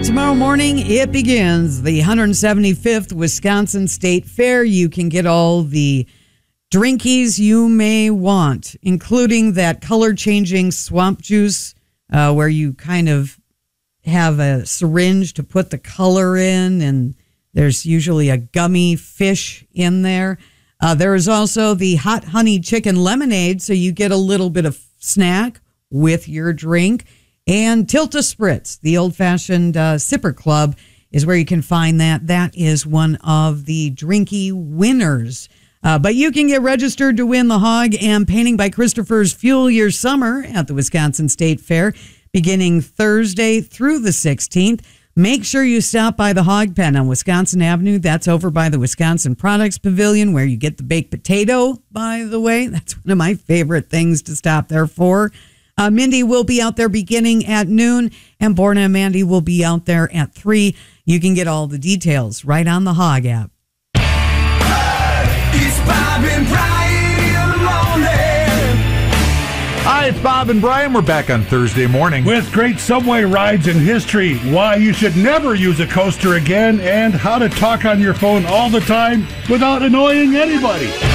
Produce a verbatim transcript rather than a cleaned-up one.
Well, tomorrow morning it begins, the one hundred seventy-fifth Wisconsin State Fair. You can get all the drinkies you may want, including that color-changing swamp juice uh, where you kind of have a syringe to put the color in, and there's usually a gummy fish in there. Uh, there is also the hot honey chicken lemonade, so you get a little bit of snack with your drink. And Tilt-A-Spritz, the old-fashioned uh, sipper club, is where you can find that. That is one of the drinky winners. Uh, but you can get registered to win the Hog and Painting by Christopher's Fuel Your Summer at the Wisconsin State Fair, beginning Thursday through the sixteenth. Make sure you stop by the Hog Pen on Wisconsin Avenue. That's over by the Wisconsin Products Pavilion, where you get the baked potato, by the way. That's one of my favorite things to stop there for. Uh, Mindy will be out there beginning at noon, and Borna and Mandy will be out there at three. You can get all the details right on the Hog app. It's Bob and Brian in the morning. Hi, it's Bob and Brian. We're back on Thursday morning with great subway rides in history, why you should never use a coaster again, and how to talk on your phone all the time without annoying anybody.